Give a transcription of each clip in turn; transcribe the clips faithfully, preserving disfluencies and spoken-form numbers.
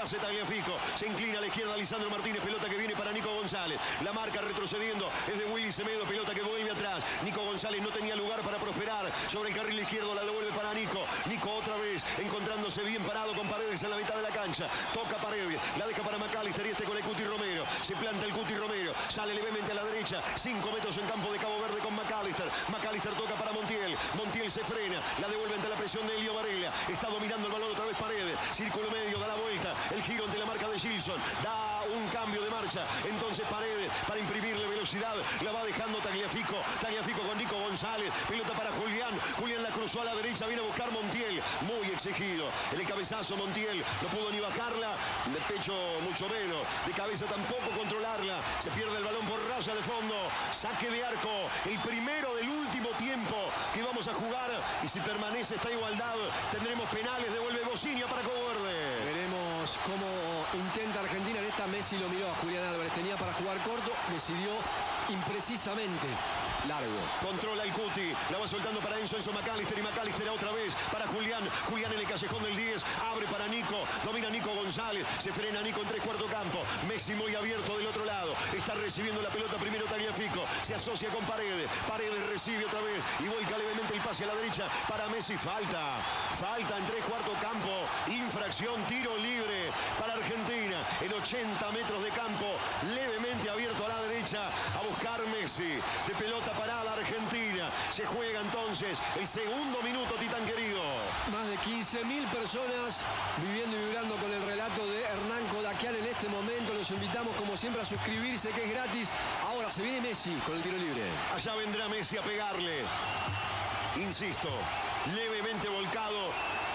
pase Tagliafico. Se inclina a la izquierda Lisandro Martínez. Pelota que viene para Nico González. La marca retrocediendo es de Willy Semedo. Pelota que vuelve atrás. Nico González no tenía lugar para prosperar. Sobre el carril izquierdo la devuelve para Nico. Nico otra vez encontrándose bien parado con Paredes en la mitad de la cancha. Toca Paredes. La deja para McAllister y este con el Cuti Romero. Se planta el Cuti Romero. Sale levemente a la derecha. cinco metros en campo de Cabo Verde con McAllister. McAllister toca para Montiel. Montiel se frena. La devuelve ante la presión de Elio Varela. Está dominando el balón otra vez Paredes. Círculo medio, da la vuelta. El giro ante la marca de Gilson. Da un cambio de marcha. Entonces Paredes para imprimirle velocidad. La va dejando Tagliafico. Tagliafico con Nico González. Pelota para Julián. Julián la cruzó a la derecha. Viene a buscar Montiel. Muy exigido. El cabezazo Montiel. No pudo ni bajarla. De pecho mucho menos. De cabeza tampoco controlarla. Se pierde el balón por raya de fondo. Saque de arco. El primero del último tiempo que vamos a jugar. Y si permanece esta igualdad, tendremos penales. Devuelve Bocinia para Cabo Verde. Veremos cómo intenta Argentina. En esta Messi lo miró a Julián Álvarez. Tenía para jugar corto. Decidió imprecisamente largo. Controla el Cuti. La va soltando para Enzo. Enzo McAllister y McAllister otra vez para Julián. Julián en el callejón del diez. Abre para Nico. Domina Nico González. Se frena Nico en tres cuarto campo. Messi muy abierto del otro lado. Está recibiendo la pelota primero Tagliafico. Se asocia con Paredes. Paredes recibe otra vez y vuelca levemente el pase a la derecha para Messi. Falta. Falta en tres cuarto campo. Infracción. Tiro libre para Argentina. En ochenta metros de campo. Levemente abierto a la derecha. A buscar Messi. De pelota parada Argentina. Se juega entonces el segundo minuto, Titán querido. Más de quince mil personas viviendo y vibrando con el relato de Hernán Kodakian en este momento. Los invitamos como siempre a suscribirse, que es gratis. Ahora se viene Messi con el tiro libre. Allá vendrá Messi a pegarle. Insisto, levemente volcado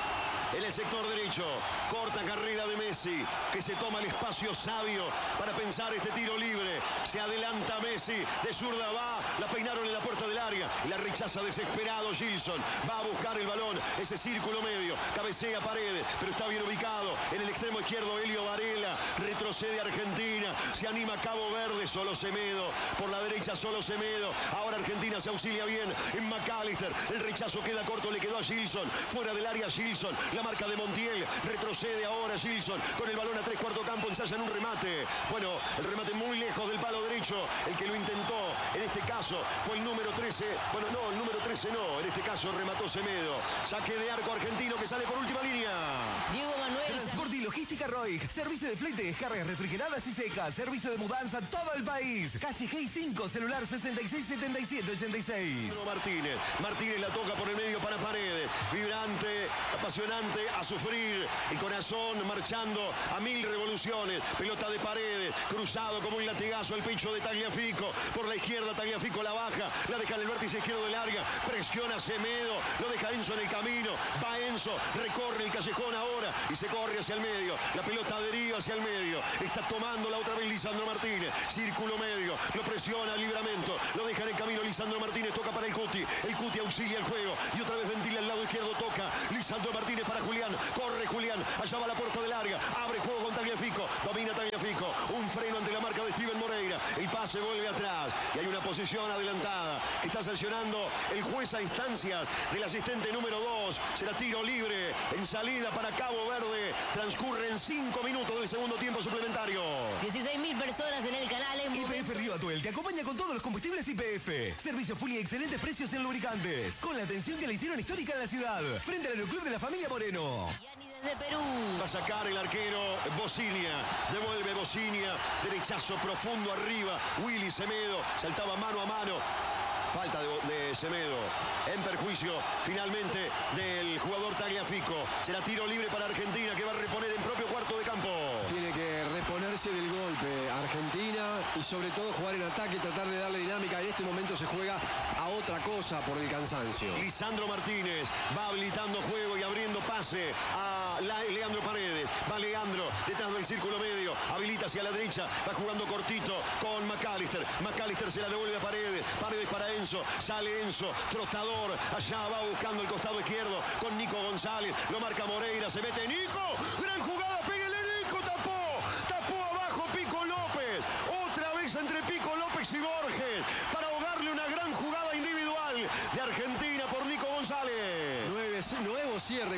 en el sector derecho. Corta carrera de Messi, que se toma el espacio sabio para pensar este tiro libre. Se adelanta Messi, de zurda va, la peinaron en la puerta del área, la rechaza desesperado Gilson. Va a buscar el balón, ese círculo medio, cabecea Paredes, pero está bien ubicado. En el extremo izquierdo Elio Varela, retrocede Argentina, se anima Cabo Verde, solo Semedo. Por la derecha solo Semedo. Ahora Argentina se auxilia bien en McAllister. El rechazo queda corto, le quedó a Gilson. Fuera del área Gilson, la marca de Montiel. Retrocede ahora Gilson con el balón a tres cuarto campo, ensayan un remate. Bueno, el remate muy lejos del palo derecho. El que lo intentó en este caso fue el número trece. Bueno, no, el número trece no. En este caso remató Semedo. Saque de arco argentino que sale por última línea. Diego Manuel. Transporte y logística Roig. Servicio de flete, descargas refrigeradas y secas. Servicio de mudanza a todo el país. Calle G cinco, celular sesenta y seis setenta y siete ochenta y seis. Martínez. Martínez la toca por el medio para Paredes. Vibrante, apasionante, a sufrir. El corazón marchando a mil revoluciones. Pelota de Paredes. Cruzado como un latigazo al pecho de Tagliafico. Por la izquierda Tagliafico la baja. La deja en el vértice izquierdo de larga. Presiona Semedo. Lo deja Enzo en el camino. Va Enzo. Recorre el callejón ahora. Y se corre hacia el medio. La pelota deriva hacia el medio. Está tomando la otra vez Lisandro Martínez. Círculo medio. Lo presiona Libramento. Lo deja en el camino Lisandro Martínez. Toca para el Cuti. El Cuti auxilia el juego. Y otra vez ventila al lado izquierdo. Toca Lisandro Martínez para Julián. Corre Julián. Allá va la puerta del área. Abre juego con Tagliafico. Domina Tagliafico. Un freno ante la marca de Steven Moreira. El pase vuelve atrás. Y hay una posición adelantada que está sancionando el juez a instancias del asistente número dos. Será tiro libre en salida para Cabo Verde. Transcurren cinco minutos del segundo tiempo suplementario. dieciséis mil personas en el canal. En Y P F Río Atuel te acompaña con todos los combustibles Y P F. Servicio full y excelentes precios en lubricantes. Con la atención que le hicieron histórica en la ciudad. Frente al Aeroclub de la familia Moreno. Yani desde Perú. Va a sacar el arquero Bocinia. Devuelve Bocinia. Derechazo profundo arriba. Willy Semedo. Saltaba mano a mano. Falta de, de Semedo. En perjuicio finalmente del jugador Tagliafico. Será tiro libre para Argentina, que va a reponer en propio cuarto de campo. Tiene que reponerse del golpe Argentina y sobre todo jugar en ataque, tratar de darle dinámica. En este momento se juega a otra cosa por el cansancio. Lisandro Martínez va habilitando juego y abriendo pase a Leandro Paredes. Va Leandro detrás del círculo medio. Habilita hacia la derecha. Va jugando cortito con McAllister. McAllister se la devuelve a Paredes. Paredes para Enzo. Sale Enzo. Trotador. Allá va buscando el costado izquierdo con Nico González. Lo marca Moreira. Se mete Nico. Gran jugada. Pégale Nico. Tapó. Tapó abajo Pico López. Otra vez entre Pico López y Borges. Para ahogarle una gran jugada individual de Argentina por Nico González. Nueve, nuevo cierre cuando no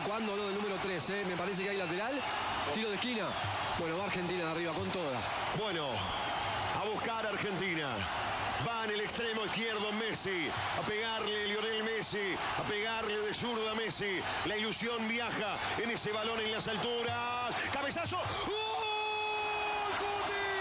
lado del número tres, ¿eh? Me parece que hay lateral. Tiro de esquina. Bueno, va Argentina de arriba con toda. Bueno, a buscar a Argentina. Va en el extremo izquierdo Messi. A pegarle Lionel Messi. A pegarle de zurda Messi. La ilusión viaja en ese balón en las alturas. ¡Cabezazo! ¡Gol! ¡Cuti!